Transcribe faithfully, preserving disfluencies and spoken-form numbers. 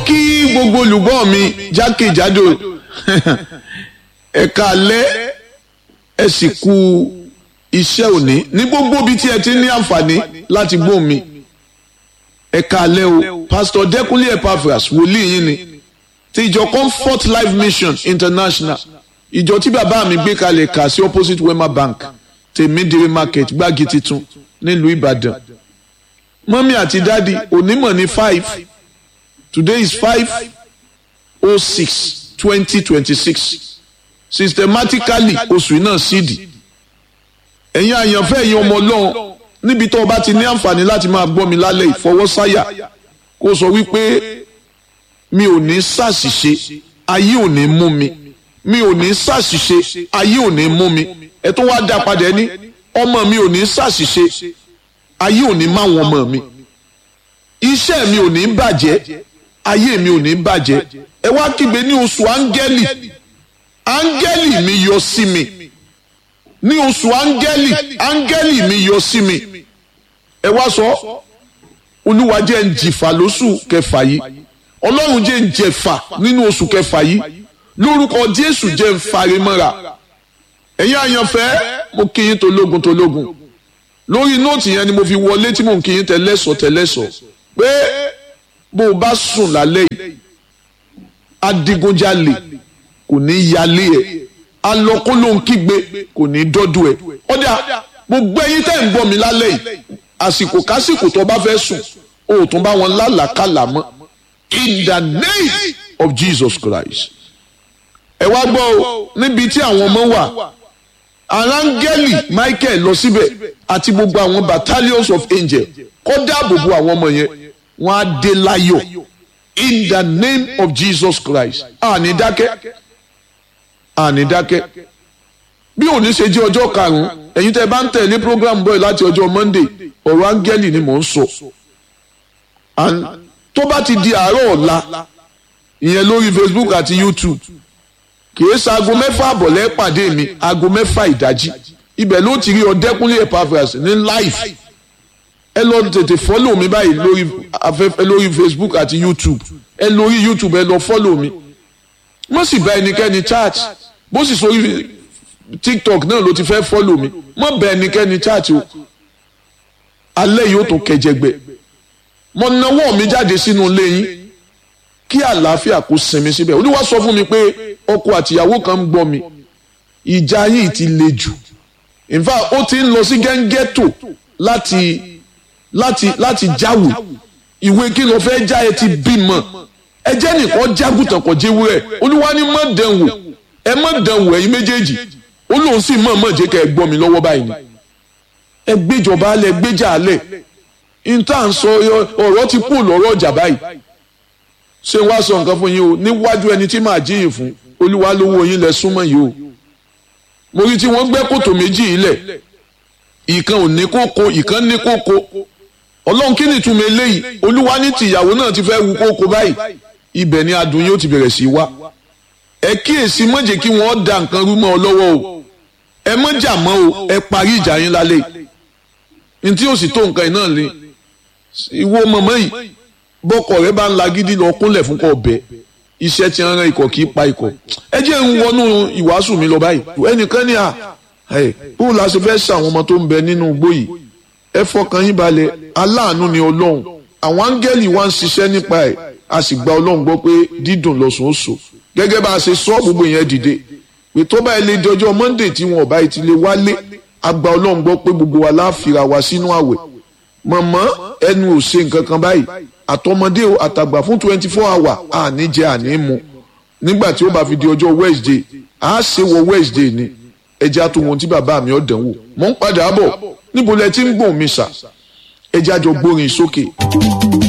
kí gbogbo olùgbọ́ mi jákèjádò ẹ káalẹ́ ẹ sì kú iṣẹ́ òní ní gbogbo ibi tí ẹ ti ní àǹfààní láti gbọ́ mi ẹ káalẹ́ o Pastor Dẹ́kunlé Epaphras wòlíì yín ni ti ìjọ Comfort Life Mission International ìjọ tí bàbá mi gbé kalẹ̀ kà sí opposite Wema Bank tèmídìrí market gbági titun nílùú Ìbàdàn mọ́mí àti dádì onímọ̀ ní five today is five oh six twenty twenty six systematically oṣù náà sídìí ẹ̀yin àyànfẹ́ ẹ̀yin ọmọ Ọlọ́run níbi tó o bá ti ní àǹfààní láti máa gbọ́ mi lálẹ́ ìfọwọ́sáyà kó sọ wípé mi ò ní ṣàṣìṣe ayé ò ní mú mi mi ò ní ṣàṣìṣe ayé ò ní mú mi ẹ tó wá dá padà ẹni ọmọ mi ò ní ṣàṣìṣe ayé ò ní má wọn ọmọ mi iṣẹ́ mi ò ní bàjẹ́ ayé mi ò ní bàjẹ́ ẹ wá kígbe ní oṣù áńgẹ́lì áńgẹ́lì mi yọ sí mi ní oṣù áńgẹ́lì áńgẹ́lì mi yọ sí mi ẹ wá sọ Olúwa jẹ́ ń jìfà lóṣù kẹfà yìí Ọlọ́run jẹ́ ń jẹ̀fà nínú oṣù kẹfà yìí lórúkọ Jésù jẹ́ ń fare mọ́ra ẹ̀yin àyànfẹ́ mo kí yín tológun tológun lórí nóòtì yẹn ni mo fi wọlé tí mò ń kí yín tẹlẹ́sọ̀ tẹlẹ́sọ̀ pé bó o bá sùn lálẹ́ yìí adigunjalè kò ní yálé ẹ̀ alọ́kó ló ń kígbe kò ní dọ́dún ẹ̀ ọ̀dà gbogbo ẹ̀yin tẹ́ ń gbọ́ mi lálẹ́ yìí àsìkò kásìkò tó bá fẹ́ sùn o ò tún bá wọn lálàkàlà mọ́ in the name of Jesus Christ ẹ wá gbọ́ o níbi tí àwọn ọmọ wà arángẹ́lì Michael lọ síbẹ̀ àti gbogbo àwọn battalions of angels kó dáàbò bo àwọn ọmọ yẹn wọ́n á dé láyọ̀ in the name of Jesus Christ àní dákẹ́ àní dákẹ́ bí òní ṣe jẹ́ ọjọ́ karùn-ún ẹ̀yin tẹ́ bá ń tẹ̀lé program boy láti ọjọ́ Monday ọ̀rọ̀ áńgẹ́lì ni mò ń sọ tó bá ti di àárọ̀ ọ̀la ìyẹn lórí Facebook àti YouTube kìí ṣe aago mẹ́fà àbọ̀lẹ́ pàdé mi aago mẹ́fà ìdájí ibẹ̀ ló ti rí Ọ̀dẹ́kúnlé Epaphras ní live ẹ lọ tètè follow mi báyìí lórí afẹ́fẹ́ lórí Facebook àti YouTube ẹ lórí YouTube ẹ lọ follow mi mo sì bá ẹnikẹ́ni chat bó sì sórí TikTok náà ló ti fẹ́ follow mi mo bá ẹnikẹ́ni chat o alẹ́ yìí ó tó kẹjẹgbẹ mo nawọ́ mi jáde sínú ilé yín kí àlàáfíà kó sinmi síbẹ̀ Olúwa sọ fún mi pé ọkọ àtìyàwó kan ń gbọ́ mi ìjà yìí ti le jù in fact ó ti ń lọ sí gẹ́ngẹ́tò láti láti láti jáwèé ìwé kí ló fẹ́ já ẹ ti bímọ ẹ jẹ́ nìkan jágùtàn kò jẹ́wọ́ ẹ̀ Olúwa ní má dánwò ẹ má dánwò ẹ̀yin méjèèjì ó lóun sì mọ̀ mọ̀ jẹ́ kẹ́ ẹ gbọ́ mi lọ́wọ́ báyìí ni ẹ gbéjọba alẹ́ gbéjà alẹ́ ìta ń sọ ọ̀rọ̀ ti kú lọ́rọ̀ ọjà báyìí ṣé wàá sọ nǹkan fún yín o níwájú ẹni tí màá jíyìn fún Olúwa lówó yín lẹ súnmọ́ yìí o mo rí tí wọ́n gbẹ́ kòtò méjì yìí lẹ̀ ìkan ò ní kókó ìkan ní kókó Ọlọ́run kí ni ìtumọ̀ eléyìí Olúwa ní tìyàwó náà ti fẹ́ wu kókó báyìí ibẹ̀ ni adùn yóò ti bẹ̀rẹ̀ sí wá ẹ kíyèsí má jẹ́ kí wọ́n da nǹkan rú mọ́ ọ lọ́wọ́ o ẹ má jà mọ́ o ẹ parí ìjà yín lálẹ́ yìí ntí yóò sì tó nǹkan yìí náà lé ìwọ mọ̀mọ́ yìí bọ́kọ̀ rẹ bá ń lagídí lọ kúnlẹ̀ fún kọ́ bẹ́ẹ̀ iṣẹ́ tí ń ran ikọ̀ kì í pa ikọ̀ ẹ jẹ́ ń wọnú ìwàásù mi lọ báyìí ẹnìkan ní à bóun la ṣe fẹ́ ṣàwọn ọmọ tó ń bẹ nínú igbó yìí ẹ fọkàn yín balẹ̀ aláàánú ni Ọlọ́run àwọn áńgẹ́lì wa ń ṣiṣẹ́ nípa ẹ̀ a sì gba Ọlọ́run gbọ́ pé dídùn lọ́sùn ó so gẹ́gẹ́ bá a ṣe sọ gbogbo yẹn dìde pé tó bá ilé di ọjọ́ Monday tí wọn ò bá ti lè wálé a gba Ọlọ́run gbọ́ pé gbogbo wa láàfìrà wá sínú àwẹ̀ mọ̀mọ́ ẹnu ò ṣe nǹkan kan báyìí àtọmọdé o àtàgbà fún twenty four hour àní jẹ àní mu nígbà tí ó bá fi di ọjọ́ Wednesday a ṣe wọ Wednesday ni ẹja tó wọn tí bàbá mi ọ̀dàn wò mọ̀ ń padà bọ̀ níbo lẹ ti ń gbọ̀n mi sà ẹja jọ gbórin sókè.